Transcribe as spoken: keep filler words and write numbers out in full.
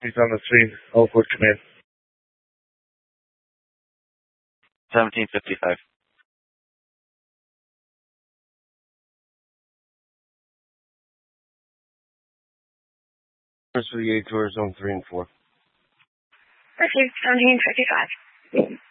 He's on the screen. Oakwood, come in. seventeen fifty-five. First for the eight tours, zone three and four. Received seventeen fifty-five.